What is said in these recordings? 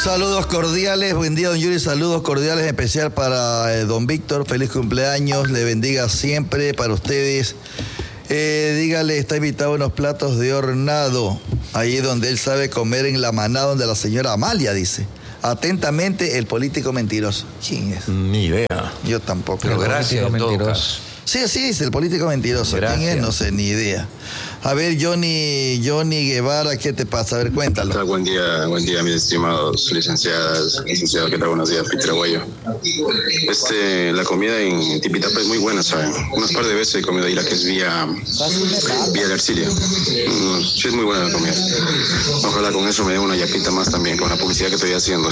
Saludos cordiales, buen día don Yuri, saludos cordiales especial para don Víctor, feliz cumpleaños, le bendiga siempre para ustedes. Dígale, está invitado a unos platos de hornado, ahí donde él sabe comer en la manada donde la señora Amalia dice. Atentamente, el político mentiroso. ¿Quién es? Ni idea. Yo tampoco. Pero gracias en todo caso. Sí, así es, el político mentiroso. Gracias. ¿Quién es? No sé, ni idea. A ver, Johnny Guevara, ¿qué te pasa? A ver, cuéntalo. Buen día, mis estimados licenciados, ¿qué tal? Buenos días, Peter Aguayo. La comida en Tipitapa es muy buena, ¿saben? Unas par de veces he comido ahí la que es vía de Arcilia. Sí, es muy buena la comida. Ojalá con eso me dé una yapita más también, con la publicidad que estoy haciendo.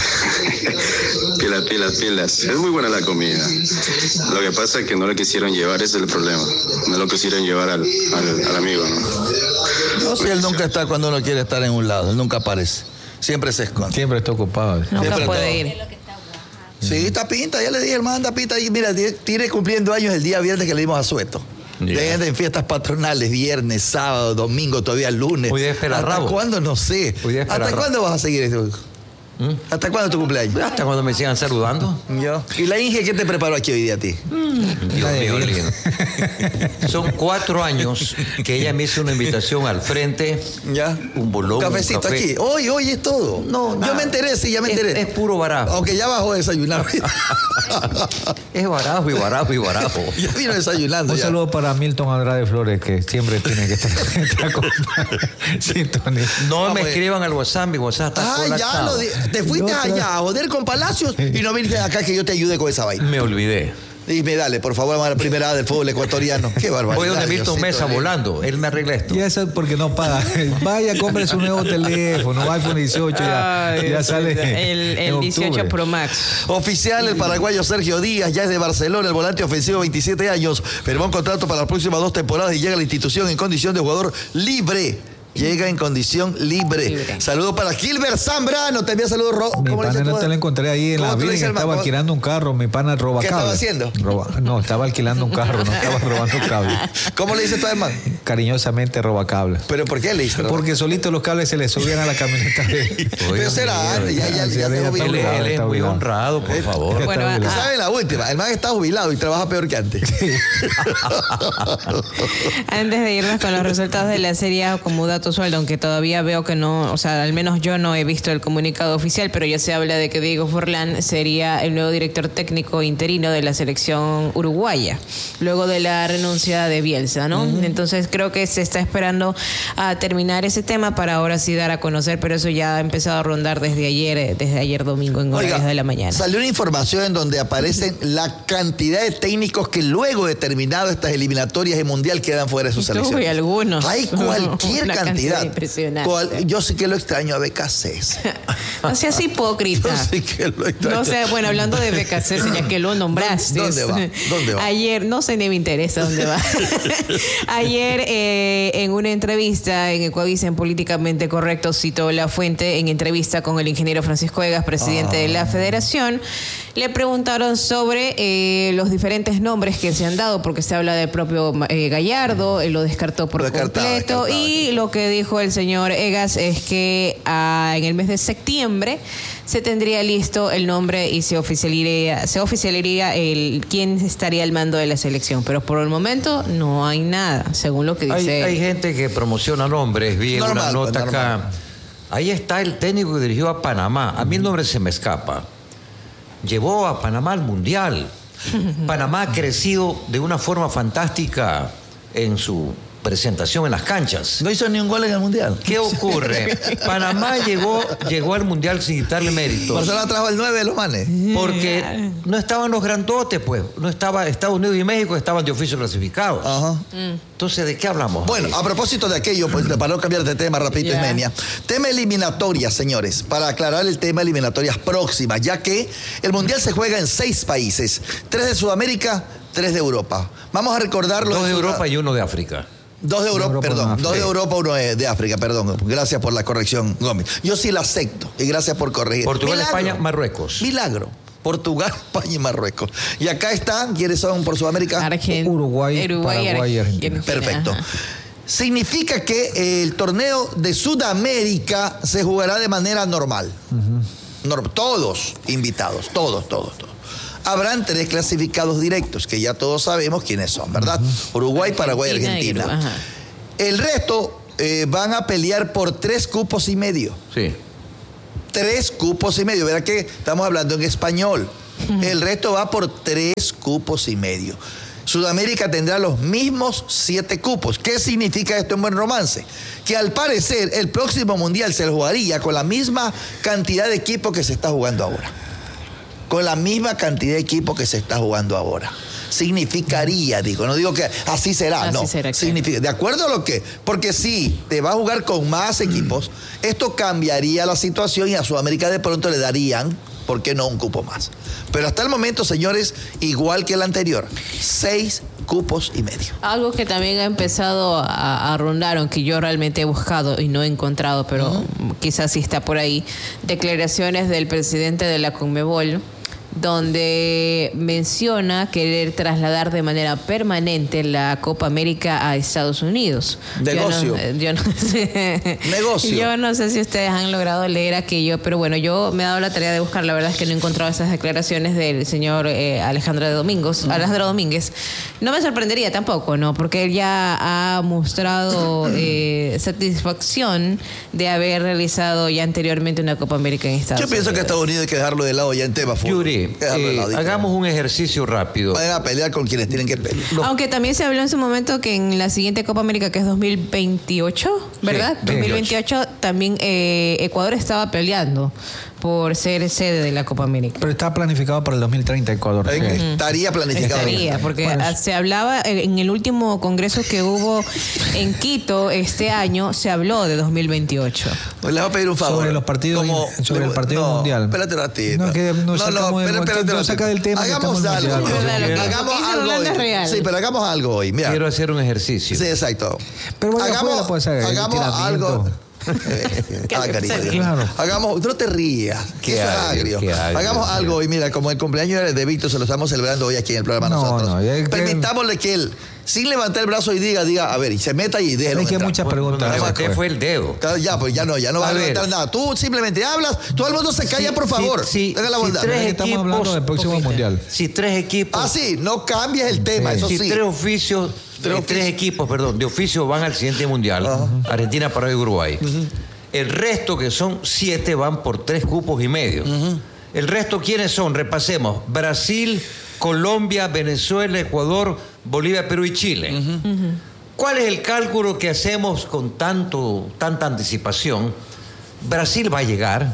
Pilas. Es muy buena la comida. Lo que pasa es que no le quisieron llevar, ese es el problema. No lo quisieron llevar al amigo, ¿no? No, si él nunca está cuando uno quiere estar en un lado, él nunca aparece. Siempre se esconde. Siempre está ocupado. Nunca puede ir. Sí, está pinta, ya le dije, hermano, anda pinta. Y mira, tiene cumpliendo años el día viernes que le dimos a Sueto. Yeah. En fiestas patronales, viernes, sábado, domingo, todavía lunes. Hoy día espera ¿Hasta rabo? cuándo? No sé. ¿Hasta cuándo vas a seguir esto? ¿Hasta cuándo es tu cumpleaños? Hasta cuando me sigan saludando. Yo. ¿Y la Inge qué te preparó aquí hoy día a ti? Dios mío, lindo. Son 4 años que ella me hizo una invitación al frente. Ya. Un bolón, un cafecito café. Aquí. Hoy es todo. No, yo me enteré, sí, ya me enteré. Es puro barajo. Aunque ya bajó a desayunar. Es barajo. Ya vino desayunando. Un saludo para Milton Andrade Flores, que siempre tiene que estar con sintonía. No me escriban al WhatsApp, mi WhatsApp está colapsado. Te fuiste allá a joder con Palacios y no viniste acá que yo te ayude con esa vaina. Me olvidé. Dime, dale, por favor, vamos a la primera del fútbol ecuatoriano. Qué barbaridad. Voy donde Milton Mesa volando. Él me arregla esto. Y eso es porque no paga. Vaya, compre su nuevo teléfono. iPhone 18 ya sale. El 18 Pro Max. Oficial, el paraguayo Sergio Díaz, ya es de Barcelona, el volante ofensivo, 27 años. Firmó un contrato para las próximas 2 temporadas y llega a la institución en condición de jugador libre. Llega en condición libre. Saludos para Gilbert Zambrano. Te envía saludos, Mi pana no te lo encontré ahí en la Virgen. Estaba alquilando un carro. Mi pana roba ¿Qué cable. estaba haciendo? No, estaba alquilando un carro. No estaba robando cable. ¿Cómo le dices tú, hermano? Cariñosamente roba cable. ¿Pero por qué le dices? Porque solito los cables se le subían a la camioneta. Pero será antes. Ya él es muy honrado, por favor. Bueno, ¿saben la última? El man está jubilado y trabaja peor que antes. Antes de irnos con los resultados de la serie como dato sueldo, aunque todavía veo que no, o sea, al menos yo no he visto el comunicado oficial, pero ya se habla de que Diego Forlán sería el nuevo director técnico interino de la selección uruguaya, luego de la renuncia de Bielsa, ¿no? Entonces creo que se está esperando a terminar ese tema para ahora sí dar a conocer, pero eso ya ha empezado a rondar desde ayer domingo en horarios de la mañana. Salió una información en donde aparecen la cantidad de técnicos que luego de terminado estas eliminatorias y mundial quedan fuera de sus selecciones. Uy, algunos. Hay cualquier cantidad. Impresionante. Yo sí que lo extraño a BKC. No seas hipócrita. Yo sí que lo extraño. No sé, bueno, hablando de BKC, ya que lo nombraste. ¿Dónde va? Ayer, no sé ni me interesa dónde va. Ayer, en una entrevista en Ecuavisa, Políticamente Correcto, citó la fuente en entrevista con el ingeniero Francisco Egas, presidente de la Federación. Le preguntaron sobre los diferentes nombres que se han dado, porque se habla del propio Gallardo, lo descartó por completo. Y lo que dijo el señor Egas es que en el mes de septiembre se tendría listo el nombre y se oficializaría quién estaría al mando de la selección. Pero por el momento no hay nada, según lo que dice. Hay gente que promociona nombres. Vi una nota acá. Ahí está el técnico que dirigió a Panamá. A mí el nombre se me escapa. Llevó a Panamá al Mundial. Panamá ha crecido de una forma fantástica en su presentación en las canchas. No hizo ni un gol en el Mundial. ¿Qué ocurre? Panamá llegó al Mundial sin quitarle méritos. Barcelona trajo el 9 de los manes. Porque no estaban los grandotes, pues. No estaba Estados Unidos y México, estaban de oficio clasificados. Ajá. Entonces, ¿de qué hablamos? Bueno, a propósito de aquello, pues para no cambiar de tema rapidito, Ismenia. Tema eliminatorias, señores, para aclarar el tema eliminatorias próximas, ya que el Mundial se juega en 6 países. 3 de Sudamérica, 3 de Europa. Vamos a recordar los 2 de Europa y 1 de África. 2 de Europa, perdón. 2 de Europa, 1 de África, perdón. Gracias por la corrección, Gómez. Yo sí la acepto y gracias por corregir. Portugal, España, Marruecos. Milagro. Portugal, España y Marruecos. Y acá están, ¿quiénes son por Sudamérica? Uruguay, Paraguay y Argentina. Perfecto. Significa que el torneo de Sudamérica se jugará de manera normal. todos invitados, todos. Habrán 3 clasificados directos, que ya todos sabemos quiénes son, ¿verdad? Uruguay, Paraguay, Argentina. El resto van a pelear por 3 cupos y medio. Sí. 3 cupos y medio. Verá que estamos hablando en español. El resto va por 3 cupos y medio. Sudamérica tendrá los mismos 7 cupos. ¿Qué significa esto en buen romance? Que al parecer el próximo mundial se jugaría con la misma cantidad de equipos que se está jugando ahora. Con la misma cantidad de equipos que se está jugando ahora. Significaría, digo, no digo que así será, así no. Será, significa, ¿de acuerdo a lo que? Porque si te va a jugar con más equipos, esto cambiaría la situación y a Sudamérica de pronto le darían, ¿por qué no, un cupo más? Pero hasta el momento, señores, igual que el anterior, 6 cupos y medio. Algo que también ha empezado a rondar, aunque yo realmente he buscado y no he encontrado, pero quizás sí está por ahí, declaraciones del presidente de la Conmebol, donde menciona querer trasladar de manera permanente la Copa América a Estados Unidos. Negocio. Negocio. Yo no sé si ustedes han logrado leer aquello, pero bueno, yo me he dado la tarea de buscar. La verdad es que no he encontrado esas declaraciones del señor Alejandro Domínguez. No me sorprendería tampoco, ¿no? Porque él ya ha mostrado satisfacción de haber realizado ya anteriormente una Copa América en Estados Unidos. Yo pienso que Estados Unidos hay que dejarlo de lado ya en tema fútbol. Yuri, hagamos un ejercicio rápido. Vayan a pelear con quienes tienen que pelear. Aunque también se habló en su momento que en la siguiente Copa América, que es 2028, ¿verdad? Sí, 2028 también Ecuador estaba peleando por ser sede de la Copa América. Pero está planificado para el 2030 Ecuador. Estaría planificado. Porque Bueno, se hablaba en el último congreso que hubo en Quito este año, se habló de 2028. Pues les voy a pedir un favor. Sobre los partidos, sobre el partido mundial. Espérate un ratito. No, que nos sacamos espérate no saca del tema. Hagamos algo. Hagamos algo hoy. Sí, pero hagamos algo hoy. Mira. Quiero hacer un ejercicio. Sí, exacto. Pero bueno, hagamos pues, algo. Claro. Hagamos, no te rías. Qué agrio. Hagamos algo hoy. Mira, como el cumpleaños de Víctor se lo estamos celebrando hoy aquí en el programa nosotros. Permitámosle que él, sin levantar el brazo y diga, a ver, y se meta y déjelo. Hay que muchas preguntas. Levanté fue el dedo. Ya, pues ya no va a levantar nada. Tú simplemente hablas, todo el mundo se calla, por favor. Tenga la bondad. Estamos hablando del próximo mundial. Si 3 equipos. Ah, sí, no cambies el tema, eso sí. Si 3 equipos, de oficio van al siguiente mundial, Argentina, Paraguay y Uruguay. El resto, que son 7, van por 3 cupos y medio. El resto, ¿quiénes son? Repasemos. Brasil, Colombia, Venezuela, Ecuador, Bolivia, Perú y Chile. ¿Cuál es el cálculo que hacemos con tanta anticipación? Brasil va a llegar,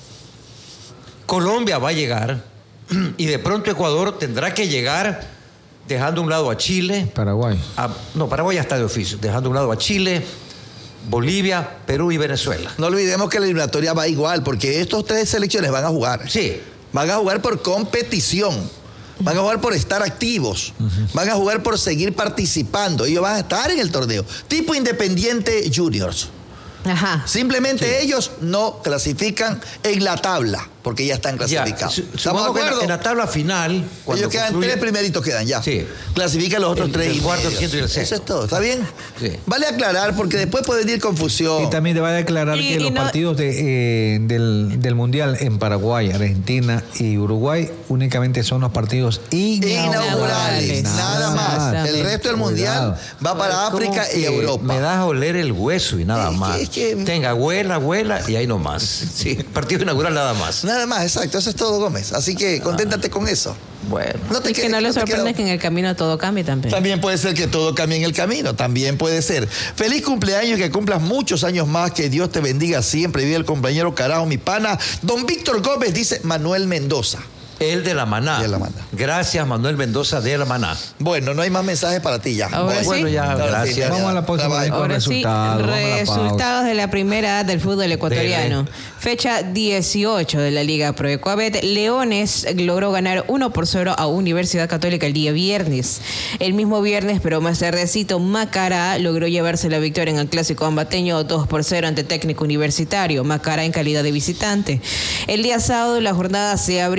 Colombia va a llegar, y de pronto Ecuador tendrá que llegar dejando a un lado a Chile. Paraguay. Paraguay ya está de oficio. Dejando a un lado a Chile, Bolivia, Perú y Venezuela. No olvidemos que la eliminatoria va igual, porque estos 3 selecciones van a jugar. Sí. Van a jugar por competición. Van a jugar por estar activos. Van a jugar por seguir participando. Ellos van a estar en el torneo. Tipo Independiente Juniors. Ajá. Simplemente ellos no clasifican en la tabla, porque ya están clasificados. ¿Estamos de acuerdo? En la tabla final, ellos quedan 3 primeritos, quedan ya. Sí. Clasifican los otros 3. El cuarto, el quinto y el sexto. Eso es todo, ¿está bien? Sí. Vale aclarar, porque después puede venir confusión. Y también te va a declarar que los partidos del Mundial en Paraguay, Argentina y Uruguay únicamente son los partidos inaugurales. Nada más. El resto del Mundial va para África y Europa. Me das a oler el hueso y nada más. Tenga, huela y ahí nomás. Sí, partido inaugural nada más. Nada más, exacto. Eso es todo, Gómez. Así que conténtate con eso. Bueno. Que no le sorprende que en el camino todo cambie también. También puede ser que todo cambie en el camino. También puede ser. Feliz cumpleaños, que cumplas muchos años más. Que Dios te bendiga siempre. Vive el compañero carajo, mi pana. Don Víctor Gómez, dice Manuel Mendoza. El de la Maná. Gracias, Manuel Mendoza de la Maná. Bueno, no hay más mensajes para ti ya. Bueno, ya, gracias. Vamos a la pausa. Ahora sí, resultados de la primera del fútbol ecuatoriano. Fecha 18 de la Liga Pro Ecuabet. Leones logró ganar 1-0 a Universidad Católica el día viernes. El mismo viernes, pero más tardecito, Macará logró llevarse la victoria en el clásico ambateño 2-0 ante Técnico Universitario. Macará en calidad de visitante. El día sábado la jornada se abrió con el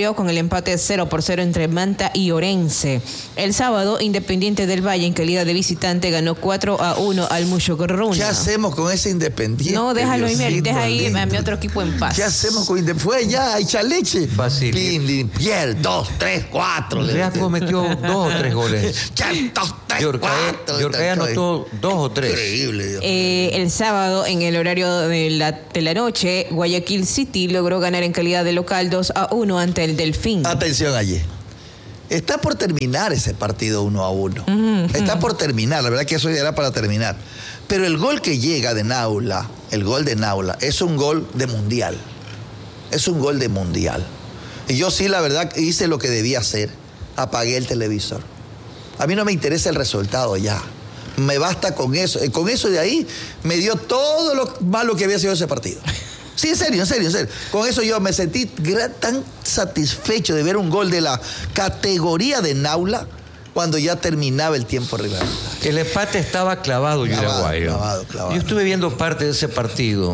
empate 0-0 entre Manta y Orense. El sábado, Independiente del Valle, en calidad de visitante, ganó 4-1 al Mushogorruna. ¿Qué hacemos con ese Independiente? No, déjalo ahí, deja ahí a mi otro equipo en paz. ¿Qué hacemos con Independiente? Fue allá, echa leche. Fácil. Pierre, 2, 3, 4. Real cometió 2 o 3 goles. 2, 3, 4. Yorcaé anotó 2 o 3. Increíble. Dios. El sábado, en el horario de la noche, Guayaquil City logró ganar en calidad de local 2-1 ante el Delfín. Atención allí. Está por terminar ese partido 1-1. Está por terminar, la verdad que eso ya era para terminar. Pero el gol que llega de Naula, el gol de Naula, es un gol de mundial. Es un gol de mundial. Y yo sí, la verdad, hice lo que debía hacer. Apagué el televisor. A mí no me interesa el resultado ya. Me basta con eso. Con eso de ahí me dio todo lo malo que había sido ese partido. Sí, en serio. Con eso yo me sentí tan satisfecho de ver un gol de la categoría de Naula cuando ya terminaba el tiempo regular. El empate estaba clavado, Clavado. Yo estuve viendo parte de ese partido.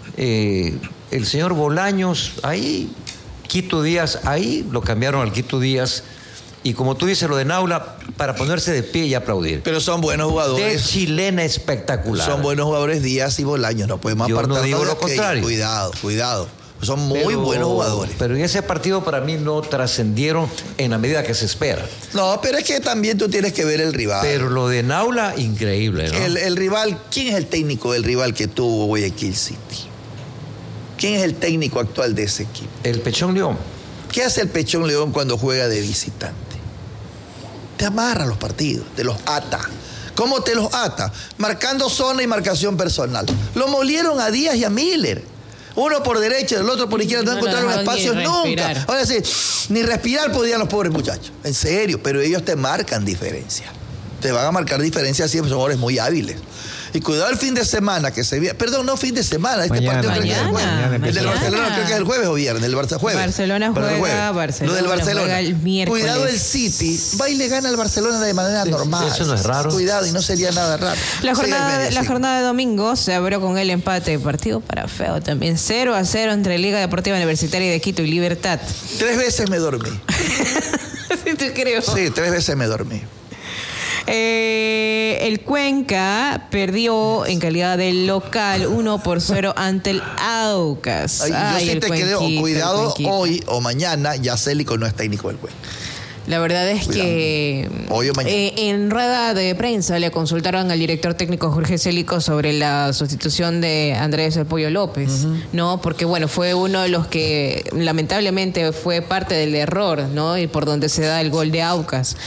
El señor Bolaños, ahí, Quito Díaz, ahí lo cambiaron al Quito Díaz. Y como tú dices, lo de Naula, para ponerse de pie y aplaudir. Pero son buenos jugadores. De chilena espectacular. Son buenos jugadores Díaz y Bolaños. No podemos apartarnos. Yo no digo lo contrario. Cuidado. Son muy buenos jugadores. Pero en ese partido para mí no trascendieron en la medida que se espera. No, pero es que también tú tienes que ver el rival. Pero lo de Naula, increíble, ¿no? El rival, ¿quién es el técnico del rival que tuvo Guayaquil City? ¿Quién es el técnico actual de ese equipo? El Pechón León. ¿Qué hace el Pechón León cuando juega de visitante? Te amarra los partidos, te los ata. ¿Cómo te los ata? Marcando zona y marcación personal. Lo molieron a Díaz y a Miller. Uno por derecha, el otro por izquierda. No encontraron espacios nunca. Ahora sí, ni respirar podían los pobres muchachos. En serio, pero ellos te marcan diferencia. Te van a marcar diferencia siempre, son jugadores muy hábiles. Y cuidado el fin de semana que se viene. Perdón, no fin de semana. Mañana. Partido creo que es el jueves. El del Barcelona creo que es el jueves o viernes. El jueves. Barcelona juega, Barcelona. Lo del Barcelona. Juega el miércoles. Cuidado el City. Va y le gana al Barcelona de manera normal. Eso no es raro. Cuidado, y no sería nada raro. La jornada de domingo se abrió con el empate. Partido para feo también. 0-0 entre Liga Deportiva Universitaria de Quito y Libertad. 3 veces me dormí. Sí, te creo. Sí, 3 veces me dormí. El Cuenca perdió en calidad de local 1-0 ante el Aucas. Yo sí te creo, cuidado, hoy o mañana ya Célico no es técnico del Cuenca. La verdad es que hoy o mañana. En rueda de prensa le consultaron al director técnico Jorge Célico sobre la sustitución de Andrés El Pollo López, ¿no? Porque bueno, fue uno de los que lamentablemente fue parte del error, ¿no? Y por donde se da el gol de Aucas.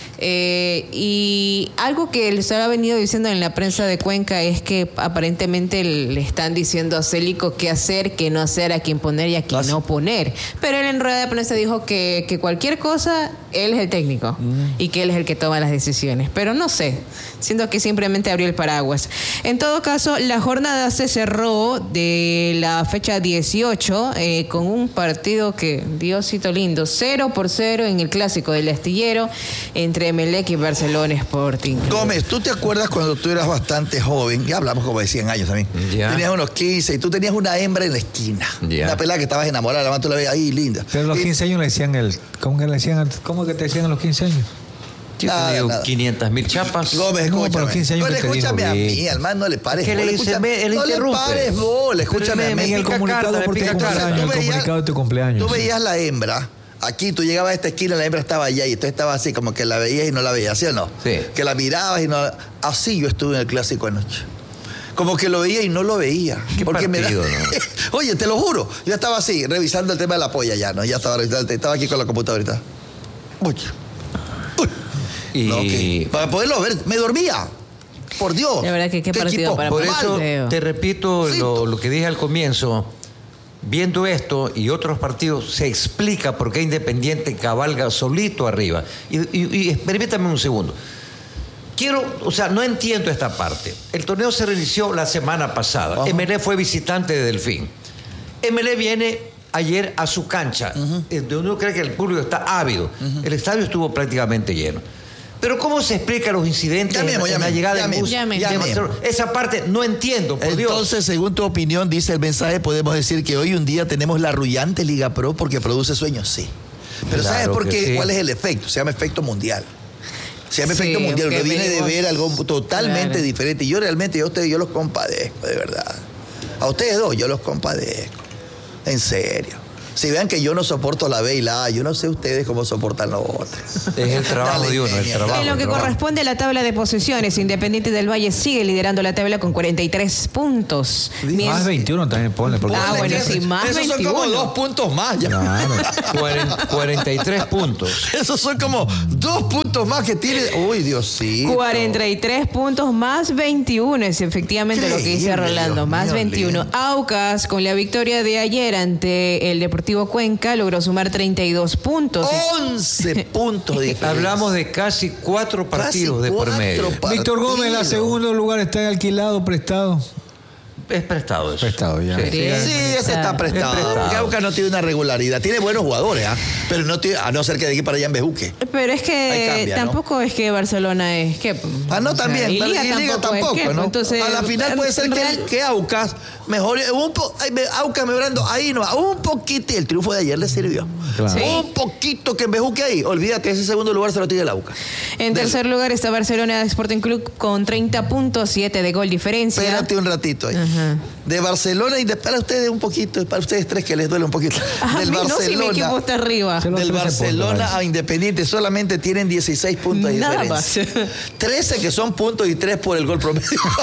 Y algo que les ha venido diciendo en la prensa de Cuenca es que aparentemente le están diciendo a Célico qué hacer, qué no hacer, a quién poner y a quién no poner. Pero él en rueda de prensa dijo que cualquier cosa, él es el técnico y que él es el que toma las decisiones. Pero no sé, siento que simplemente abrió el paraguas. En todo caso, la jornada se cerró de la fecha 18 con un partido que, Diosito lindo, 0-0 en el clásico del Astillero entre Emelec y Barcelona Sporting. Gómez, ¿tú te acuerdas cuando tú eras bastante joven? Ya hablamos como de 100 años también. Ya. Tenías unos 15 y tú tenías una hembra en la esquina. Ya. Una pelada que estabas enamorada, además tú la veías ahí linda. Pero a los 15 años le decían ¿cómo que te decían a los 15 años? Yo te digo 500.000 chapas. Gómez, No, escúchame. pero 15 años No, que te escúchame dijo, a bien. mí, al man no le pares. ¿Qué le bola, dice? escúchame. Él No le interrumpe. pares bola, escúchame a me mí. En el pica comunicado carta, por tu me pica cumpleaños. carta. Tú El veías- comunicado de tu cumpleaños. Tú veías la hembra. Aquí tú llegabas a esta esquina, la hembra estaba allá y tú estabas así, como que la veías y no la veías, ¿sí o no? Sí. Que la mirabas y no. Así yo estuve en el clásico anoche. Como que lo veía y no lo veía. ¿Qué partido, no? Oye, te lo juro. Yo estaba así, revisando el tema de la polla ya, ¿no? Ya estaba revisando, estaba aquí con la computadora. Uy. Y No, que para poderlo ver, me dormía. Por Dios. De verdad que qué partido equipo para por mal. eso Feo. te repito Sí. lo que dije al comienzo. Viendo esto y otros partidos, se explica por qué Independiente cabalga solito arriba. Y permítame un segundo. No entiendo esta parte. El torneo se reinició la semana pasada. Ajá. Emelec fue visitante de Delfín. Emelec viene ayer a su cancha, donde uno cree que el público está ávido. El estadio estuvo prácticamente lleno. Pero ¿cómo se explican los incidentes en la llegada del bus? Esa parte no entiendo, por Dios. Entonces, según tu opinión, dice el mensaje, podemos decir que hoy un día tenemos la arrullante Liga Pro porque produce sueños, sí. Pero Claro ¿sabes por que qué? sí. ¿Cuál es el efecto? Se llama efecto mundial. Se llama Sí, efecto mundial. Uno que viene de venimos- ver algo totalmente Claro. diferente. Y yo realmente, yo los compadezco, de verdad. A ustedes dos, yo los compadezco. En serio. Si vean que yo no soporto la B y la A, yo no sé ustedes cómo soportan los otros. Es el trabajo Dale, de uno, el genia. trabajo. En lo el que trabajo. corresponde a la tabla de posiciones, Independiente del Valle sigue liderando la tabla con 43 puntos. Más 21 también ponle. Porque Ah, bueno, sí, más Esos 21. son como 2 puntos más ya. Claro. 43 puntos. Esos son como 2 puntos más que tiene. Uy, Diosito. 43 puntos más 21, es efectivamente lo que dice Increíble, Rolando, Dios más mío, 21. lindo. Aucas, con la victoria de ayer ante el Deportivo Cuenca, logró sumar 32 puntos. 11 puntos de diferencia. Hablamos de casi 4 partidos de por medio. Víctor Gómez, en segundo lugar, está alquilado, prestado. Es prestado eso. Prestado, ya. Sí. Sí, ese está prestado. Es prestado. Porque Aucas no tiene una regularidad. Tiene buenos jugadores, ¿ah? Pero no tiene, a no ser que de aquí para allá en Bejuque. Pero es Ahí que cambia, ¿no? tampoco es que Barcelona es que... Ah, no, también. y pero Liga tampoco, es que, ¿no? entonces, a la final puede ser Real- que Aucas mejore Aucas mejorando ahí no, un poquito. El triunfo de ayer le sirvió. Claro. Sí. Un poquito que en Bejuque ahí. Olvídate, ese segundo lugar se lo tiene el Aucas. En tercer lugar está Barcelona Sporting Club con 30 puntos, 7 de gol diferencia. Espérate un ratito ahí. Ajá. De Barcelona y para ustedes un poquito, para ustedes tres que les duele un poquito. A Del mí no, si mi equipo Barcelona. está arriba. Se lo- Del 13 Barcelona puntos, a Independiente solamente tienen 16 puntos de Nada diferencia. más. 13 que son puntos y 3 por el gol promedio.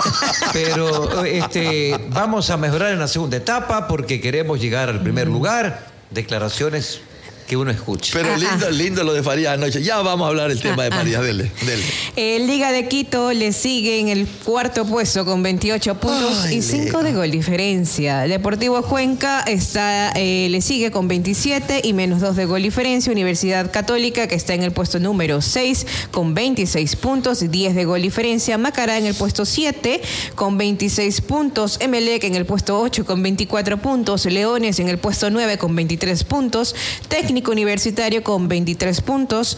Pero vamos a mejorar en la segunda etapa porque queremos llegar al primer lugar. Declaraciones que uno escuche. Pero lindo lo de Farías anoche. Ya vamos a hablar el tema de Farías. Dele. El Liga de Quito le sigue en el cuarto puesto con 28 puntos Ay, y 5 Liga. de gol diferencia. Deportivo Cuenca le sigue con 27 y menos 2 de gol diferencia. Universidad Católica, que está en el puesto número 6 con 26 puntos y 10 de gol diferencia. Macará en el puesto 7 con 26 puntos. Emelec en el puesto 8 con 24 puntos. Leones en el puesto 9 con 23 puntos. Técnico Universitario con 23 puntos.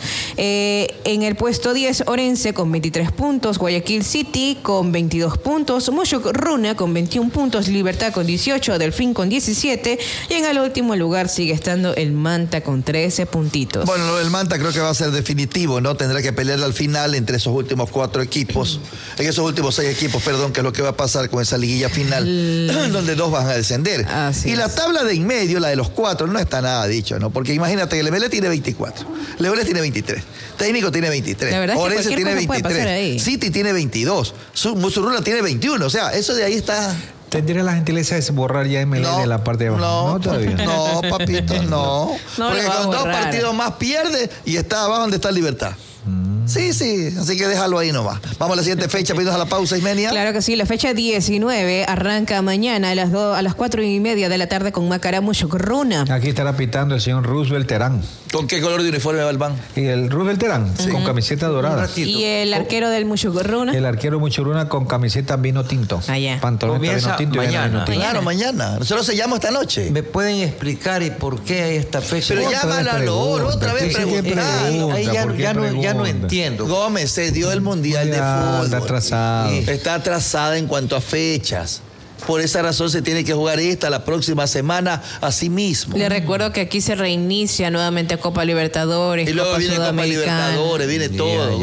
En el puesto 10, Orense con 23 puntos. Guayaquil City con 22 puntos. Moshuk Runa con 21 puntos. Libertad con 18. Delfín con 17. Y en el último lugar sigue estando el Manta con 13 puntitos. Bueno, lo del Manta creo que va a ser definitivo, ¿no? Tendrá que pelear al final entre esos últimos 4 equipos. En esos últimos 6 equipos, perdón, que es lo que va a pasar con esa liguilla final, donde 2 van a descender. Así y la es. tabla de en medio, la de los 4, no está nada dicho, ¿no? Porque imagínate que el ML tiene 24, Leones tiene 23, Técnico tiene 23, La verdad es que Orense cualquier tiene cosa puede pasar 23, ahí. City tiene 22, Musurruna tiene 21, o sea, eso de ahí está... ¿Tendría la gentileza de borrar ya ML de la parte de abajo? No, todavía. No, papito, no. No Porque lo va a con 2 borrar. partidos más pierde y está abajo donde está Libertad. Sí, así que déjalo ahí nomás. Vamos a la siguiente fecha, pedimos a la pausa, Ismenia. Claro que sí, la fecha 19 arranca mañana a las 4:30 de la tarde con Macará Moshuk Runa. Aquí estará pitando el señor Roosevelt Terán. ¿Con qué color de uniforme va el ban? Y el Roosevelt Terán, con camiseta Un dorada. ratito. Y el arquero del Moshuk Runa. El arquero Muchuruna con camiseta vino tinto. Allá. Pantaloneta Comienza vino tinto y mañana. vino tinto. Claro, mañana. Nosotros sellamos esta noche. ¿Me pueden explicar y por qué hay esta fecha? Pero Otra llámala vez a Loro, pregunta, otra vez sí, sí, que preguntar. pregunta. Ahí ya, ¿por qué ya no pregunta? entiendo. Gómez, se dio el Mundial de Fútbol. Está atrasado. Está atrasada en cuanto a fechas. Por esa razón se tiene que jugar la próxima semana a sí mismo. Le recuerdo que aquí se reinicia nuevamente Copa Libertadores, Y luego Copa viene Copa Libertadores. Libertadores, viene todo.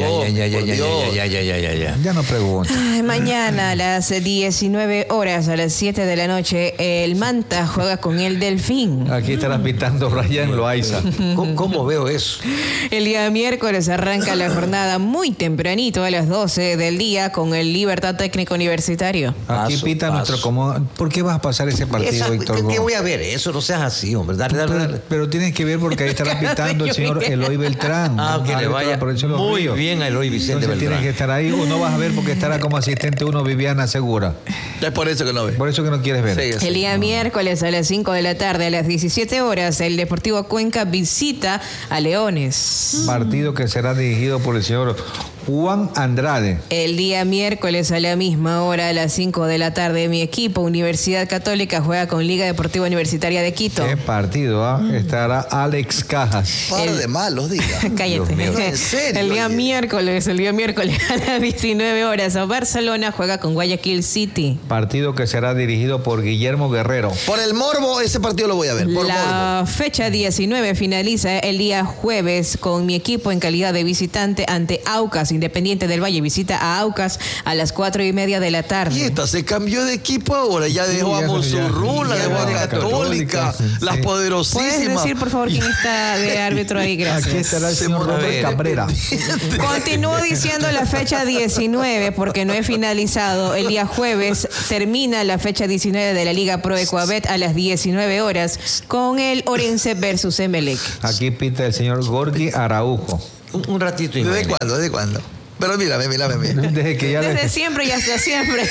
Ya. Ya no pregunta. Mañana a las 19 horas, a las 7 de la noche, el Manta juega con el Delfín. Aquí estará pitando Brian Loaiza. ¿Cómo veo eso? El día miércoles arranca la jornada muy tempranito a las 12 del día con el Libertad Técnico Universitario. Aquí Paso, pita paso. nuestro común. ¿Por qué vas a pasar ese partido, Víctor ¿Qué Gómez? voy a ver? Eso no seas así, hombre. Dale. Pero tienes que ver porque ahí estará pitando el señor Eloy Beltrán. Ah, que le árbitro vaya de la provincia de Los muy Ríos. bien a Eloy Vicente Entonces Beltrán. tienes que estar ahí o no vas a ver porque estará como asistente uno Viviana Segura. Es por eso que no ve. Por eso que no quieres ver. Sí, El día miércoles a las 5 de la tarde, a las 17 horas, el Deportivo Cuenca visita a Leones. Partido que será dirigido por el señor Juan Andrade. El día miércoles a la misma hora, a las 5 de la tarde, mi equipo, Universidad Católica, juega con Liga Deportiva Universitaria de Quito. Qué partido, Estará Alex Cajas. Par de malos días. Cállate. No, en serio, el día oye. miércoles a las 19 horas, Barcelona juega con Guayaquil City. Partido que será dirigido por Guillermo Guerrero. Por el morbo, ese partido lo voy a ver. Por La morbo. fecha 19 finaliza el día jueves con mi equipo en calidad de visitante ante Aucas. Independiente del Valle visita a Aucas a las 4:30 de la tarde. Y esta se cambió de equipo ahora, ya dejó a Monsurruna, dejó a Católica, las poderosísimas. ¿Puedes decir, por favor, quién está de árbitro ahí? Gracias. Aquí estará el señor Robert Cabrera. Continúo diciendo la fecha 19 porque no he finalizado. El día jueves termina la fecha 19 de la Liga Pro Ecuabet a las 19 horas con el Orense versus Emelec. Aquí pita el señor Gorgi Araujo. Un ratito y ¿Desde medio. cuándo? ¿Desde cuándo? Pero mírame. Desde que ya Desde siempre y hasta siempre.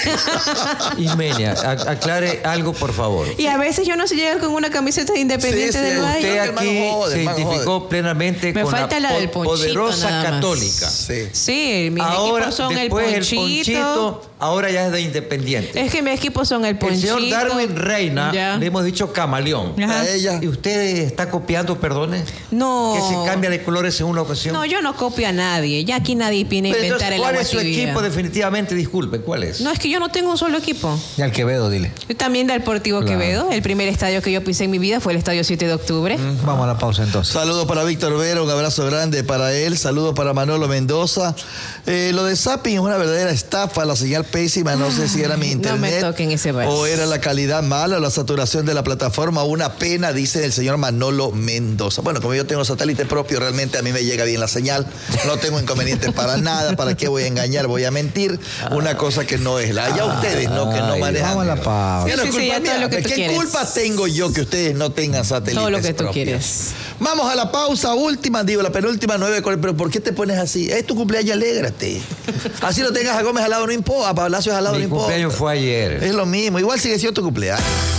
Ismenia, aclare algo, por favor. Y a veces yo no sé llegar con una camiseta de Independiente Sí, del usted Valle. Usted hermano, aquí jode, se hermano, identificó plenamente Me con falta la del Ponchito, poderosa nada más. Católica. Sí. Sí, mis Ahora, equipos son el después Ponchito. ahora ya es de Independiente. Es que mis equipos son el El Ponchito. señor Darwin Reina, Ya. le hemos dicho camaleón. Ajá. A ella. ¿Y usted está copiando, perdone? No. Que se cambia de colores en una ocasión. No, yo no copio a nadie. Ya aquí nadie viene a Pero inventar entonces, el ¿cuál agua es su tibia. equipo? Definitivamente, disculpe, ¿cuál es? No, es que yo no tengo un solo equipo. Y al Quevedo, dile. Yo también del Deportivo Claro. Quevedo. El primer estadio que yo pisé en mi vida fue el estadio 7 de octubre. Vamos a la pausa entonces. Saludos para Víctor Vera, un abrazo grande para él. Saludos para Manolo Mendoza. Lo de Zapping es una verdadera estafa, la señal pésima. No sé si era mi internet. No me toquen ese vals. O era la calidad mala, o la saturación de la plataforma. Una pena, dice el señor Manolo Mendoza. Bueno, como yo tengo satélite propio, realmente a mí me llega bien la señal. No tengo inconvenientes para nada. ¿Para qué voy a engañar? Voy a mentir. Una cosa que no es la. Ya ustedes, ¿no? Que no manejan. Vamos a la pausa. Ya no es Sí, culpa ya todo mía. lo que tú ¿Qué quieres. culpa tengo yo que ustedes no tengan satélites Todo lo que tú propios? quieres. Vamos a la pausa última, digo, la penúltima 9. Pero ¿por qué te pones así? Es tu cumpleaños, alégrate. Así lo tengas a Gómez al lado, no importa. A Palacios al lado, Mi no importa. cumpleaños fue ayer. Es lo mismo. Igual sigue siendo tu cumpleaños.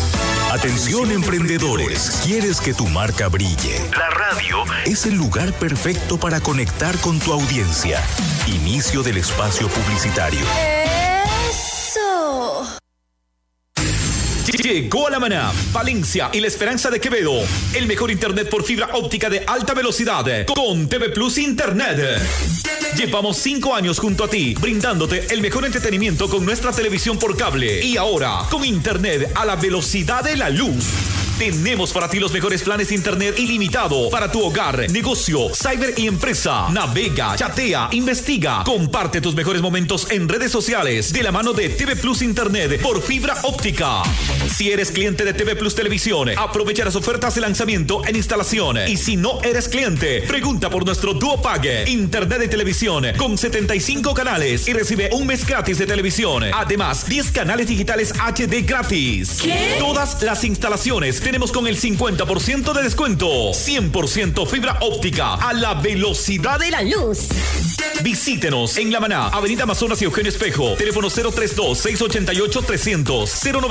Atención emprendedores, ¿quieres que tu marca brille? La radio es el lugar perfecto para conectar con tu audiencia. Inicio del espacio publicitario. Eso. Llegó a La Maná, Valencia y La Esperanza de Quevedo. El mejor internet por fibra óptica de alta velocidad con TV Plus Internet. Llevamos 5 años junto a ti, brindándote el mejor entretenimiento con nuestra televisión por cable. Y ahora, con internet a la velocidad de la luz. Tenemos para ti los mejores planes de internet ilimitado para tu hogar, negocio, cyber y empresa. Navega, chatea, investiga, comparte tus mejores momentos en redes sociales de la mano de TV Plus Internet por fibra óptica. Si eres cliente de TV Plus Televisión, aprovecha las ofertas de lanzamiento en instalación. Y si no eres cliente, pregunta por nuestro Duo Pague, internet de televisión con 75 canales y recibe un mes gratis de televisión. Además, 10 canales digitales HD gratis. ¿Qué? Todas las instalaciones tenemos con el 50% de descuento. 100% fibra óptica a la velocidad de la luz. Visítenos en La Maná, Avenida Amazonas y Eugenio Espejo. Teléfono 032-688-300,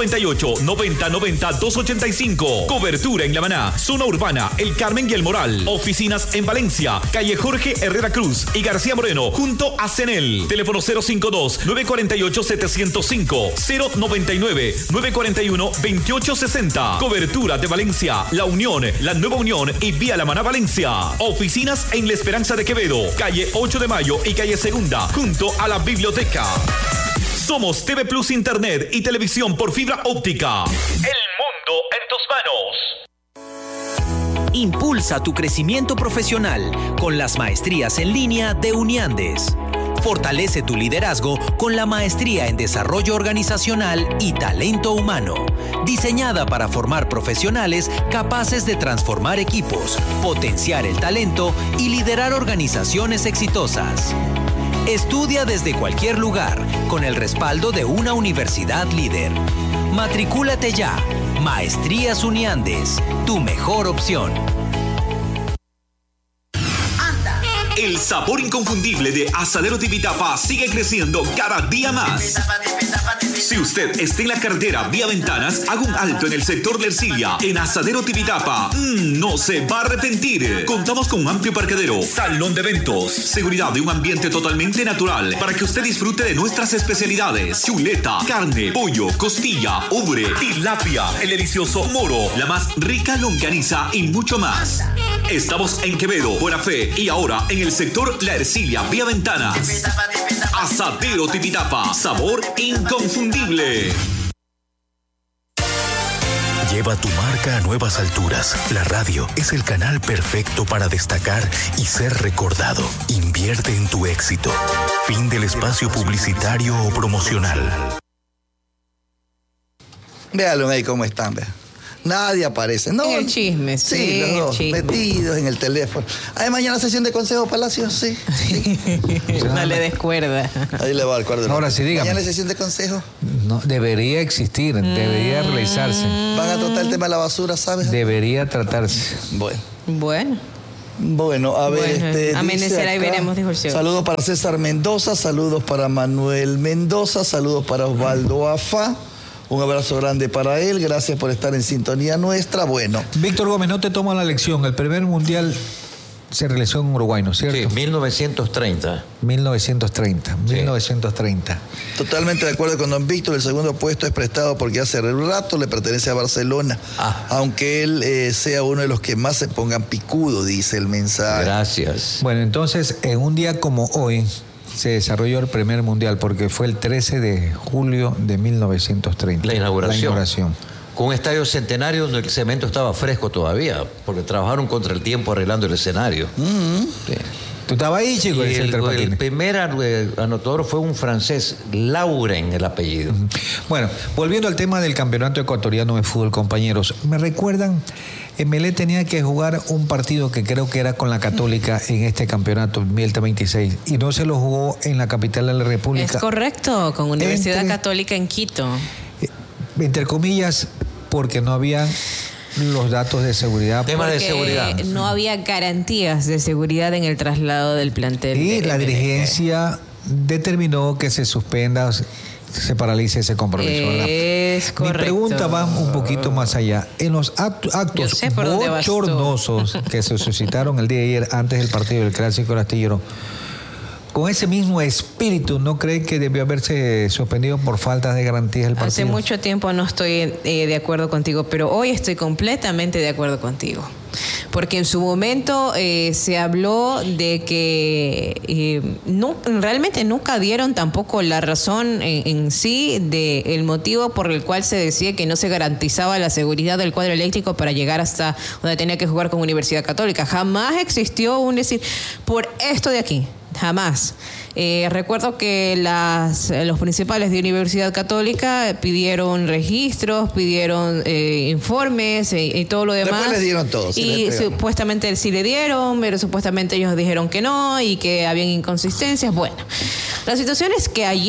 098-9090-285. Cobertura en La Maná, zona urbana, El Carmen y El Moral. Oficinas en Valencia, calle Jorge Herrera Cruz y García Moreno, junto a CENEL. Teléfono 052-948-705, 099-941-2860. Cobertura de Valencia, La Unión, La Nueva Unión y Vía La Maná Valencia. Oficinas en La Esperanza de Quevedo, calle 8 de Mayo y calle Segunda, junto a la biblioteca. Somos TV Plus Internet y televisión por fibra óptica. El mundo en tus manos. Impulsa tu crecimiento profesional con las maestrías en línea de Uniandes. Fortalece tu liderazgo con la maestría en desarrollo organizacional y talento humano, diseñada para formar profesionales capaces de transformar equipos, potenciar el talento y liderar organizaciones exitosas. Estudia desde cualquier lugar con el respaldo de una universidad líder. Matricúlate ya. Maestrías Uniandes, tu mejor opción. El sabor inconfundible de Asadero Tipitapa sigue creciendo cada día más. Si usted está en la carretera vía Ventanas, haga un alto en el sector de Ercilia, en Asadero Tipitapa. No se va a arrepentir. Contamos con un amplio parqueadero, salón de eventos, seguridad de un ambiente totalmente natural para que usted disfrute de nuestras especialidades: chuleta, carne, pollo, costilla, ubre, tilapia, el delicioso moro, la más rica longaniza y mucho más. Estamos en Quevedo, Buena Fe y ahora en el sector La Ercilia, vía Ventanas. Asadero Tipitapa, sabor inconfundible. Lleva tu marca a nuevas alturas. La radio es el canal perfecto para destacar y ser recordado. Invierte en tu éxito. Fin del espacio publicitario o promocional. Véalo ahí cómo están, vea. Nadie aparece. No, en el chisme, sí. Los dos metidos en el teléfono. ¿Hay mañana sesión de Consejo Palacio? Sí. No le des cuerda. Ahí le va el cuerda. Ahora sí, dígame. ¿Mañana hay sesión de Consejo? No, debería existir, debería realizarse. ¿Van a tratar el tema de la basura, sabes? Debería tratarse. Bueno, a ver, amanecerá y veremos, dijo el señor. Saludos para César Mendoza, saludos para Manuel Mendoza, saludos para Osvaldo Afa. Un abrazo grande para él, gracias por estar en sintonía nuestra. Bueno. Víctor Gómez, no te tomo la lección. El primer mundial se realizó en Uruguay, ¿no es cierto? Sí, 1930. 1930. Totalmente de acuerdo con don Víctor. El segundo puesto es prestado porque hace un rato le pertenece a Barcelona. Aunque él sea uno de los que más se pongan picudo, dice el mensaje. Gracias. Bueno, entonces, en un día como hoy se desarrolló el primer mundial porque fue el 13 de julio de 1930. La inauguración. Con un estadio centenario donde el cemento estaba fresco todavía, porque trabajaron contra el tiempo arreglando el escenario. Sí. ¿Tú estabas ahí, chico? El primer anotador fue un francés, Lauren, el apellido. Bueno, volviendo al tema del campeonato ecuatoriano de fútbol, compañeros, ¿me recuerdan? Emelé tenía que jugar un partido que creo que era con la Católica en este campeonato, el 2026, y no se lo jugó en la capital de la República. Es correcto, con Universidad Católica en Quito. Entre comillas, porque no había los datos de seguridad. Tema de seguridad. No había garantías de seguridad en el traslado del plantel. Y la dirigencia determinó que se suspenda, se paralice ese compromiso. Es correcto. Mi pregunta va un poquito más allá. En los actos bochornosos que se suscitaron el día de ayer antes del partido del Clásico del Astillero, con ese mismo espíritu, ¿no cree que debió haberse suspendido por falta de garantías el partido? Hace mucho tiempo no estoy de acuerdo contigo, pero hoy estoy completamente de acuerdo contigo. Porque en su momento se habló de que realmente nunca dieron tampoco la razón en sí del motivo por el cual se decía que no se garantizaba la seguridad del cuadro eléctrico para llegar hasta donde tenía que jugar con Universidad Católica. Jamás existió un decir, por esto de aquí. Jamás. Recuerdo que los principales de Universidad Católica pidieron registros, pidieron informes y todo lo demás. Después les dieron todo. Y supuestamente sí le dieron, pero supuestamente ellos dijeron que no y que habían inconsistencias. Bueno, la situación es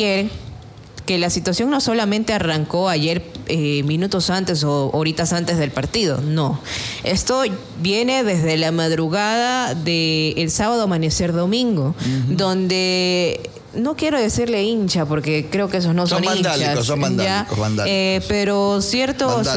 que la situación no solamente arrancó ayer minutos antes o horitas antes del partido, no. Esto viene desde la madrugada del sábado amanecer domingo, donde no quiero decirle hincha porque creo que esos no son hinchas. Son vandálicos. Pero ciertas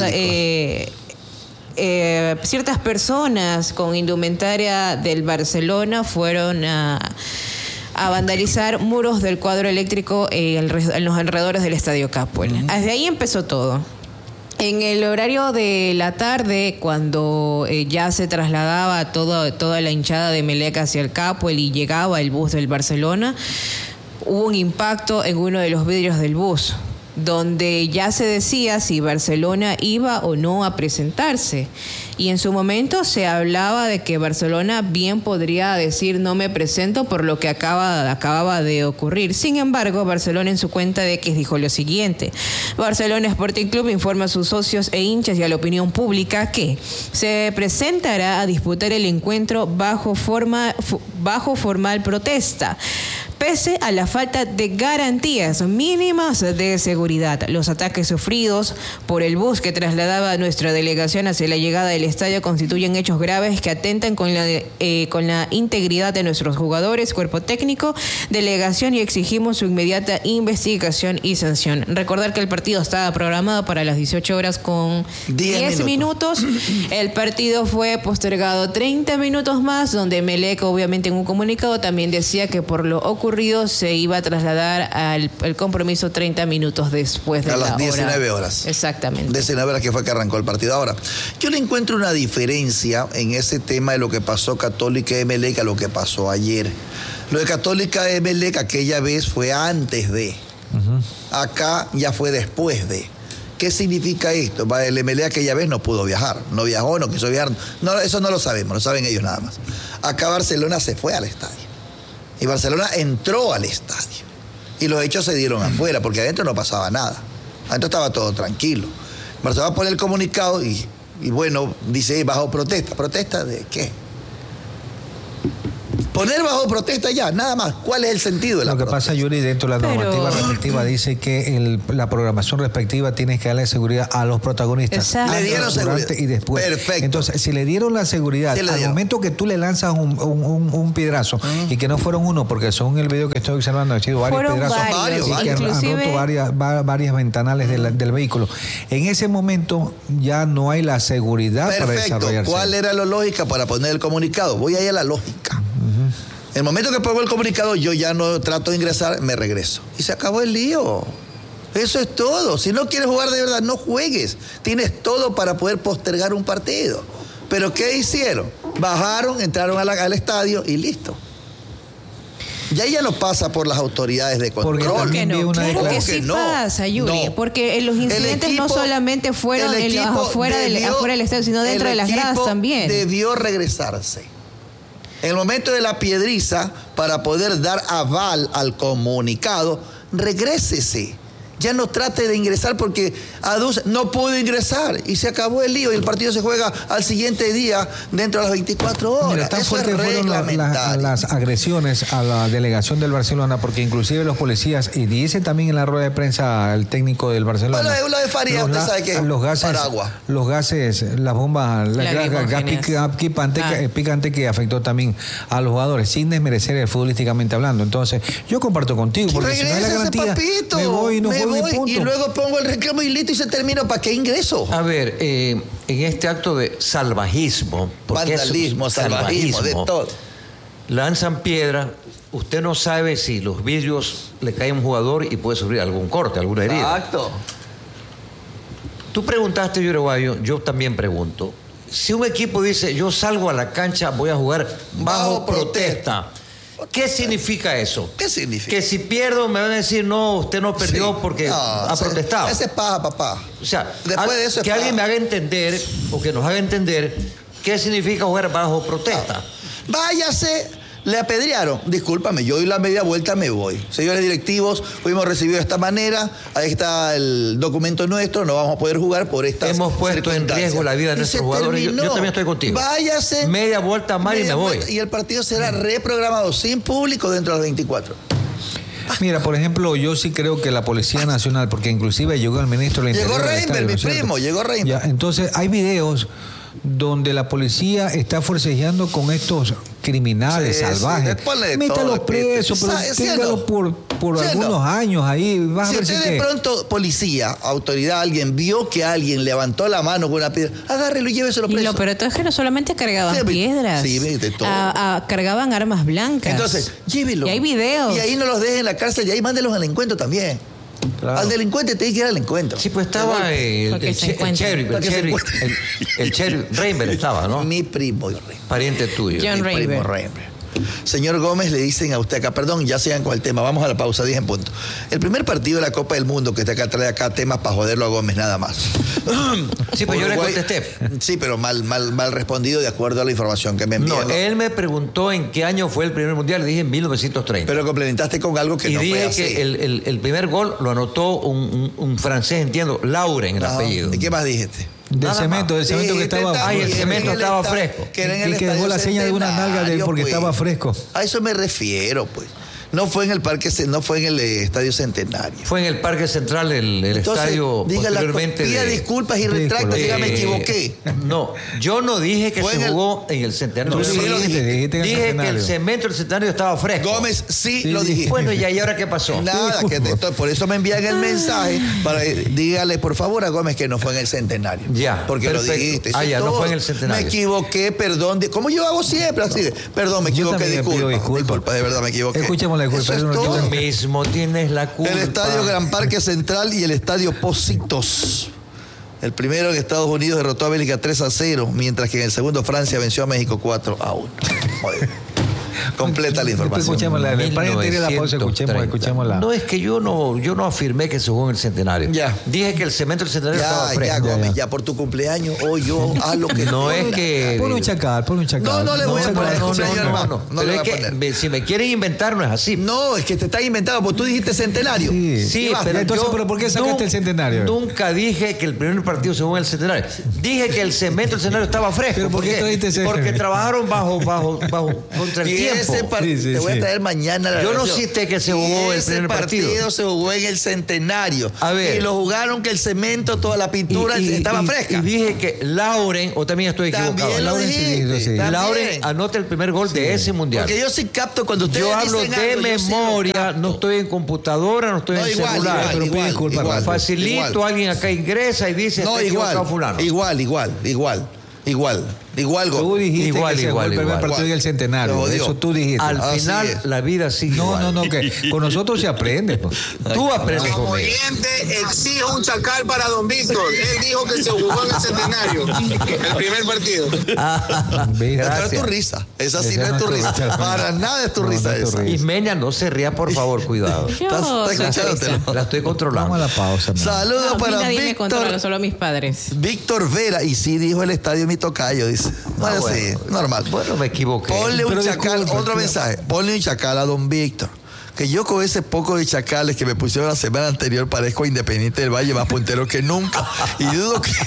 personas con indumentaria del Barcelona fueron a vandalizar muros del cuadro eléctrico en los alrededores del Estadio Capuel. Desde ahí empezó todo. En el horario de la tarde, cuando ya se trasladaba toda la hinchada de Emelec hacia el Capuel y llegaba el bus del Barcelona, hubo un impacto en uno de los vidrios del bus, donde ya se decía si Barcelona iba o no a presentarse. Y en su momento se hablaba de que Barcelona bien podría decir no me presento por lo que acababa de ocurrir. Sin embargo, Barcelona en su cuenta de X dijo lo siguiente: Barcelona Sporting Club informa a sus socios e hinchas y a la opinión pública que se presentará a disputar el encuentro bajo formal protesta, pese a la falta de garantías mínimas de seguridad. Los ataques sufridos por el bus que trasladaba a nuestra delegación hacia la llegada del estadio constituyen hechos graves que atentan con la integridad de nuestros jugadores, cuerpo técnico, delegación, y exigimos su inmediata investigación y sanción. Recordar que el partido estaba programado para las 18 horas con 10 minutos. El partido fue postergado 30 minutos más, donde Emelec, obviamente, en un comunicado también decía que por lo ocurrido se iba a trasladar al compromiso 30 minutos después de la hora. A las 19 horas. Exactamente. 19 horas que fue que arrancó el partido. Ahora, yo le encuentro una diferencia en ese tema de lo que pasó Católica y Emelec a lo que pasó ayer. Lo de Católica y Emelec aquella vez fue antes de. Acá ya fue después de. ¿Qué significa esto? El Emelec aquella vez no pudo viajar. No viajó, no quiso viajar. No, eso no lo sabemos, lo saben ellos nada más. Acá Barcelona se fue al estadio. Y Barcelona entró al estadio. Y los hechos se dieron afuera, porque adentro no pasaba nada. Adentro estaba todo tranquilo. Barcelona pone el comunicado y bueno, dice bajo protesta. ¿Protesta de qué? Poner bajo protesta ya, nada más. ¿Cuál es el sentido de la protesta? Lo que pasa, Yuri, dentro de la normativa respectiva dice que la programación respectiva tiene que darle seguridad a los protagonistas. Exacto. Le dieron seguridad. Y después. Perfecto. Entonces, si le dieron la seguridad, al momento que tú le lanzas un piedrazo, y que no fueron uno, porque según el video que estoy observando, han sido varios piedrazos y que han roto varias ventanales del vehículo. En ese momento ya no hay la seguridad para desarrollarse. ¿Cuál era la lógica para poner el comunicado? Voy a ir a la lógica. El momento que pongo el comunicado, yo ya no trato de ingresar, me regreso. Y se acabó el lío. Eso es todo. Si no quieres jugar de verdad, no juegues. Tienes todo para poder postergar un partido. ¿Pero qué hicieron? Bajaron, entraron al estadio y listo. Ya ella no pasa por las autoridades de control. ¿Por qué no? Claro que sí pasa, Yuri. No. Porque los incidentes no solamente fueron afuera del estadio, sino dentro de las gradas también. Debió regresarse. En el momento de la piedriza, para poder dar aval al comunicado, regrésese. Ya no trate de ingresar porque no pudo ingresar y se acabó el lío y el partido se juega al siguiente día dentro de las 24 horas. Mira, tan fuertes fueron las agresiones a la delegación del Barcelona, porque inclusive los policías, y dice también en la rueda de prensa el técnico del Barcelona. Bueno, lo de Faría, usted sabe que los gases, las bombas, gas picante que afectó también a los jugadores, sin desmerecer futbolísticamente hablando. Entonces, yo comparto contigo, porque si no hay la garantía, me voy y no juego. Y luego pongo el reclamo y listo y se termina. ¿Para qué ingreso? A ver, en este acto de salvajismo, vandalismo, salvajismo, de todo, lanzan piedras. Usted no sabe si los vidrios le caen a un jugador y puede sufrir algún corte, alguna herida. Exacto. Tú preguntaste, Uruguayo, yo también pregunto. Si un equipo dice, yo salgo a la cancha, voy a jugar bajo protesta. ¿Qué significa eso? ¿Qué significa? Que si pierdo me van a decir, no, usted no perdió porque ha protestado. Ese es paja, papá. O sea, después de eso que alguien me haga entender, o que nos haga entender, qué significa jugar bajo protesta. Váyase. Le apedrearon. Discúlpame, yo doy la media vuelta, me voy. Señores directivos, fuimos recibidos de esta manera. Ahí está el documento nuestro. No vamos a poder jugar por estas Hemos puesto en riesgo la vida de nuestros jugadores. Yo también estoy contigo. Váyase. Media vuelta más y me voy. Y el partido será reprogramado sin público dentro de las 24. Mira, por ejemplo, yo sí creo que la Policía Nacional, porque inclusive llegó el ministro del Interior. Llegó Reimberg, mi primo, llegó Reimberg. Entonces, hay videos donde la policía está forcejeando con estos criminales salvajes. Métalos presos, pero téngalos por algunos años ahí. Si usted de pronto, policía, autoridad, alguien vio que alguien levantó la mano con una piedra, agárrelo y lléveselo preso. Pero todo es que no solamente cargaban piedras. Sí, de todo. Cargaban armas blancas. Entonces, llévelo. Y hay videos. Y ahí no los dejen en la cárcel y ahí mándelos al encuentro también. Claro. Al delincuente te hay que ir al encuentro. Sí, pues estaba el Cherry Reimberg estaba, ¿no? Mi primo Reimberg. Pariente tuyo. John Reimberg. Señor Gómez, le dicen a usted acá, perdón, ya sigan con el tema, vamos a la pausa, 10 en punto. El primer partido de la Copa del Mundo que está acá trae acá temas para joderlo a Gómez, nada más. Sí, pues yo le contesté. Sí, pero mal respondido de acuerdo a la información que me envió. No, él me preguntó en qué año fue el primer mundial, le dije en 1930. Pero complementaste con algo que no fue así. Y dije que el primer gol lo anotó un francés, entiendo, Lauren, el apellido. ¿Y qué más dijiste? Del cemento que estaba. Ay, el cemento estaba fresco. Y que dejó la seña de una nalga porque estaba fresco. A eso me refiero, pues. No fue en el parque, no fue en el Estadio Centenario. Fue en el Parque Central, el estadio posteriormente. Pida disculpas y retracta, diga, me equivoqué. No, yo no dije que se jugó en el Centenario. Dije que el cemento del Centenario estaba fresco. Gómez, sí lo dijiste. Bueno, ¿y ahora qué pasó? Nada, por eso me envían el mensaje para dígale por favor a Gómez que no fue en el Centenario. Ya, porque perfecto. Lo dijiste. Ya, no fue en el Centenario. Me equivoqué, perdón. Como yo hago siempre, así. Perdón, me equivoqué, disculpa, de verdad me equivoqué. Escuchemos la disculpa. Tú mismo tienes la culpa. El Estadio Gran Parque Central y el Estadio Pocitos. El primero en Estados Unidos derrotó a Bélgica 3-0, mientras que en el segundo Francia venció a México 4-1. Completa la información. Escuchémosla. No, es que yo no afirmé que se jugó en el Centenario. Ya. Dije que el cemento del Centenario estaba fresco. Ya, Gómez, ya por tu cumpleaños, hoy yo haz lo que no es que... Pon un chacal. No le voy a poner no. Pero es que si me quieren inventar no es así. No, es que te están inventando, porque tú dijiste Centenario. Sí, pero entonces, ¿pero por qué sacaste el Centenario? Nunca dije que el primer partido se jugó en el Centenario. Dije que el cemento del Centenario estaba fresco. ¿Pero por qué tú dijiste ese? Porque trabajaron bajo contra el tiempo. Te voy a traer mañana yo no cité que se jugó el primer partido. Ese partido se jugó en el Centenario. A ver. Y lo jugaron que el cemento, toda la pintura estaba fresca. Y dije que Lauren, o también estoy equivocado. También lo dijiste. Lauren anota el primer gol de ese mundial. Porque yo sí capto cuando ustedes yo hablo dicen de algo, memoria, no estoy en computadora, no estoy en celular. Igual, facilito, alguien acá ingresa y dice, no, igual, Igual, tú dijiste igual, que se jugó el primer partido del Centenario. Eso tú dijiste. Al final la vida sigue igual. No, que con nosotros se aprende. Pues. Tú aprendes como conmigo. oyente, exijo un chacal para don Víctor. Él dijo que se jugó en el Centenario. El primer partido. Esa es tu risa. Esa sí no es tu risa. Para nada es tu risa esa. Ismeña, no se ría, por favor, cuidado. Estás escuchándote. La estoy controlando. Vamos a la pausa. Saludos para nadie Víctor. me controla, solo mis padres. Víctor Vera. Y sí dijo el estadio mi tocayo, dice. Bueno, sí, normal. Bueno, me equivoqué. Ponle un chacal, otro mensaje. Ponle un chacal a don Víctor. Que yo con ese poco de chacales que me pusieron la semana anterior parezco a Independiente del Valle, más puntero que nunca. Y dudo que...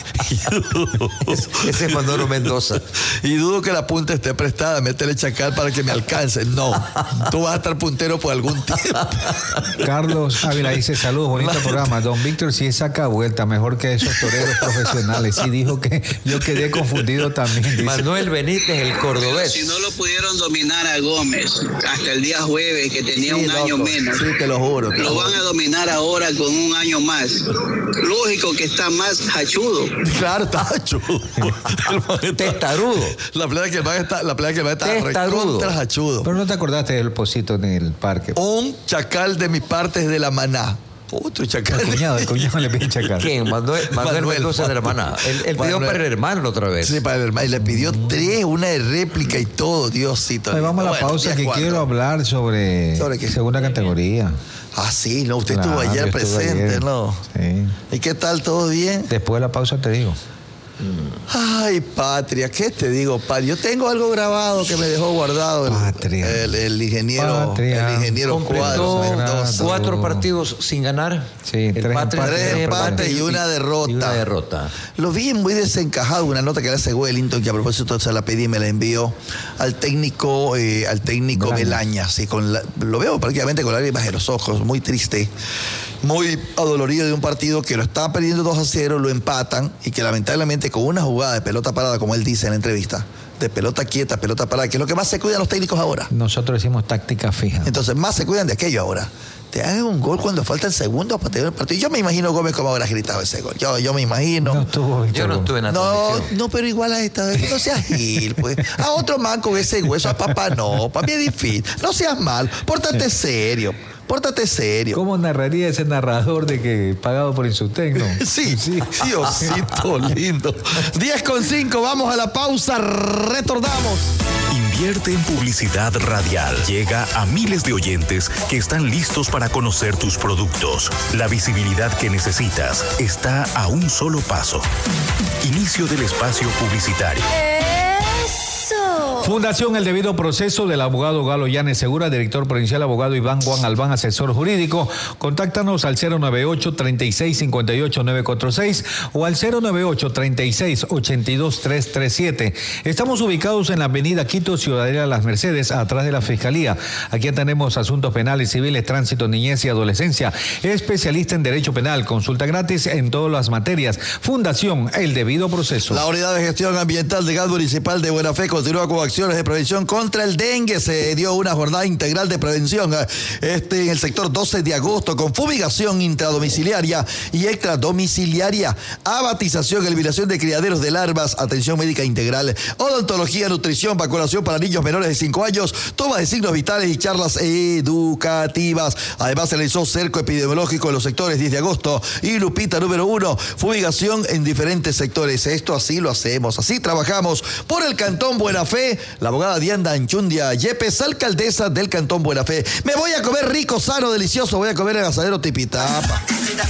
Ese es Manolo Mendoza. Y dudo que la punta esté prestada. Métele chacal para que me alcance. No. Tú vas a estar puntero por algún tiempo. Carlos Ávila dice, saludos, bonito programa. Don Víctor sí saca vuelta, mejor que esos toreros profesionales. Sí dijo que yo quedé confundido también. Dice. Manuel Benítez, el cordobés. Si no lo pudieron dominar a Gómez hasta el día jueves, que tenía un año menos. Sí, te lo juro. Lo van a dominar ahora con un año más. Lógico que está más hachudo. Claro, está hachudo. Testarudo. La playa que va a estar recontra hachudo. Pero no te acordaste del Pocito en el parque. Un chacal de mi parte es de la Maná. Otro chacal. El cuñado le pide chacal. ¿Quién? Manuel Mendoza de la Maná. Él pidió para el hermano otra vez. Sí, para el hermano. Y le pidió 3, una de réplica y todo. Diosito. Vamos a la pausa que quiero hablar sobre segunda categoría. Ah, sí, no, usted estuvo ayer presente, ¿no? Sí. ¿Y qué tal? ¿Todo bien? Después de la pausa te digo. Ay, Patria, ¿qué te digo, Patria? Yo tengo algo grabado que me dejó guardado el ingeniero Cuadros. 4 partidos sin ganar. Sí, 3 empates y una derrota. Lo vi muy desencajado, una nota que le hace Wellington, que a propósito se la pedí y me la envió al técnico Belaña. Sí, lo veo prácticamente con lágrimas en los ojos, muy triste. Muy adolorido de un partido que lo estaba perdiendo 2-0, lo empatan y que lamentablemente con una jugada de pelota parada, como él dice en la entrevista, de pelota quieta, pelota parada, que es lo que más se cuidan los técnicos ahora. Nosotros decimos táctica fija. Entonces más se cuidan de aquello ahora. Te hagan un gol cuando faltan segundos para tener el partido. Yo me imagino Gómez cómo habrá gritado ese gol. Yo me imagino. Yo no estuve en la transmisión. No, pero igual a esta vez. No seas gil, pues. A otro man con ese hueso, a papá no. Papi es difícil. No seas mal. Pórtate serio. ¿Cómo narraría ese narrador de que pagado por Insutec, no? Sí, Diosito lindo. 10:05, vamos a la pausa, retornamos. Invierte en publicidad radial. Llega a miles de oyentes que están listos para conocer tus productos. La visibilidad que necesitas está a un solo paso. Inicio del espacio publicitario. ¡Eso! Fundación El Debido Proceso del abogado Galo Llanes Segura, director provincial abogado Iván Juan Albán, asesor jurídico. Contáctanos al 098-3658-946 o al 098-3682-337. Estamos ubicados en la avenida Quito, Ciudadela Las Mercedes, atrás de la Fiscalía. Aquí tenemos asuntos penales, civiles, tránsito, niñez y adolescencia. Especialista en Derecho Penal. Consulta gratis en todas las materias. Fundación El Debido Proceso. La Unidad de Gestión Ambiental de Gas Municipal de Buena Fe continúa con acciones de prevención contra el dengue. Se dio una jornada integral de prevención en el sector 12 de agosto con fumigación intradomiciliaria y extradomiciliaria, abatización, eliminación de criaderos de larvas, atención médica integral, odontología, nutrición, vacunación para niños menores de 5 años, toma de signos vitales y charlas educativas. Además se realizó cerco epidemiológico en los sectores 10 de agosto y Lupita número 1, fumigación en diferentes sectores. Esto así lo hacemos, así trabajamos por el Cantón Buena Fe. La abogada Diana Anchundia Yepes, alcaldesa del Cantón Buena Fe. Me voy a comer rico, sano, delicioso, voy a comer en Asadero Tipitapa.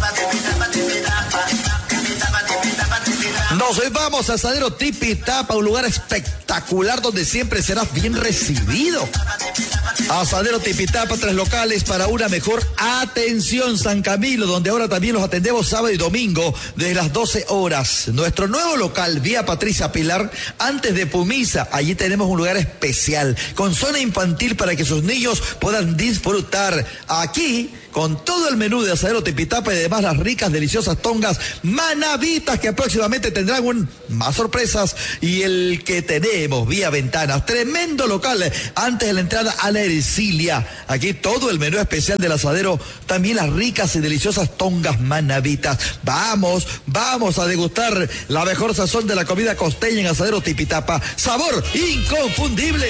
Nos vamos a Asadero Tipitapa, un lugar espectacular donde siempre serás bien recibido. Asadero Tipitapa, 3 locales para una mejor atención. San Camilo, donde ahora también los atendemos sábado y domingo desde las 12 horas. Nuestro nuevo local, vía Patricia Pilar, antes de Pumisa. Allí tenemos un lugar especial con zona infantil para que sus niños puedan disfrutar. Aquí, con todo el menú de Asadero Tipitapa y además las ricas, deliciosas tongas manavitas que próximamente tendrán más sorpresas. Y el que tenemos vía ventanas, tremendo local antes de la entrada a la Ercilia. Aquí todo el menú especial del asadero, también las ricas y deliciosas tongas manavitas. Vamos a degustar la mejor sazón de la comida costeña en Asadero Tipitapa. Sabor inconfundible.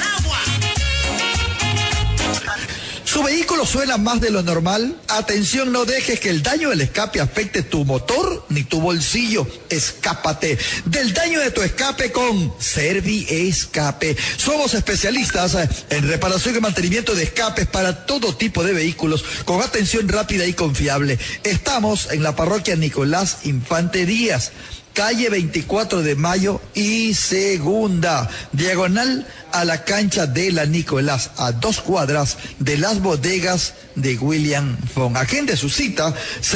¿Su vehículo suena más de lo normal? Atención, no dejes que el daño del escape afecte tu motor ni tu bolsillo. Escápate del daño de tu escape con Serviescape. Somos especialistas en reparación y mantenimiento de escapes para todo tipo de vehículos con atención rápida y confiable. Estamos en la parroquia Nicolás Infante Díaz, calle 24 de Mayo y Segunda, diagonal a la cancha de la Nicolás, a 2 cuadras de las bodegas de William Fong. Agende su cita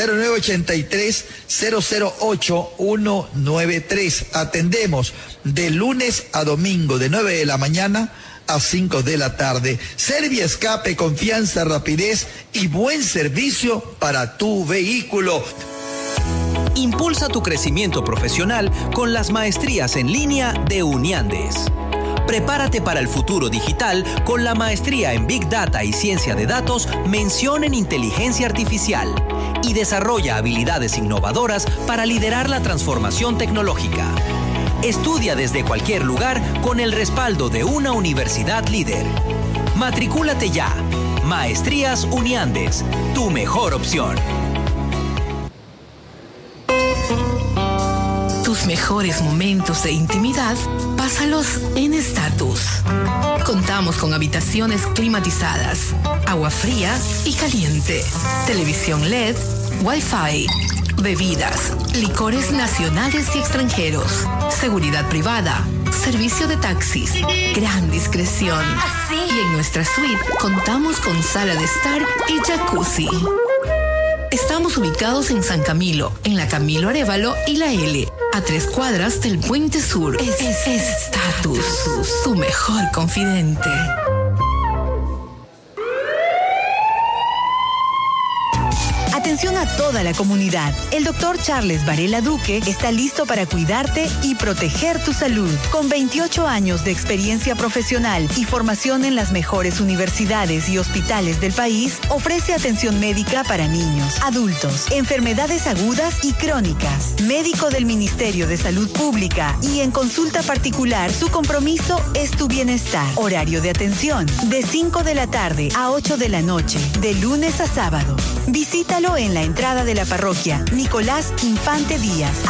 0983-008-193. Atendemos de lunes a domingo de 9 de la mañana a 5 de la tarde. Serviescape, confianza, rapidez y buen servicio para tu vehículo. Impulsa tu crecimiento profesional con las maestrías en línea de Uniandes. Prepárate para el futuro digital con la maestría en Big Data y Ciencia de Datos, mención en Inteligencia Artificial, y desarrolla habilidades innovadoras para liderar la transformación tecnológica. Estudia desde cualquier lugar con el respaldo de una universidad líder. Matricúlate ya. Maestrías Uniandes, tu mejor opción. Tus mejores momentos de intimidad, pásalos en Estatus. Contamos con habitaciones climatizadas, agua fría y caliente, televisión LED, Wi-Fi, bebidas, licores nacionales y extranjeros, seguridad privada, servicio de taxis, gran discreción. Y en nuestra suite contamos con sala de estar y jacuzzi. Estamos ubicados en San Camilo, en la Camilo Arévalo y la L, a 3 cuadras del Puente Sur. Estatus, tu mejor confidente. Atención a toda la comunidad. El doctor Charles Varela Duque está listo para cuidarte y proteger tu salud. Con 28 años de experiencia profesional y formación en las mejores universidades y hospitales del país, ofrece atención médica para niños, adultos, enfermedades agudas y crónicas. Médico del Ministerio de Salud Pública y en consulta particular, su compromiso es tu bienestar. Horario de atención de 5 de la tarde a 8 de la noche, de lunes a sábado. Visítalo en la entrada de la parroquia Nicolás Infante Díaz,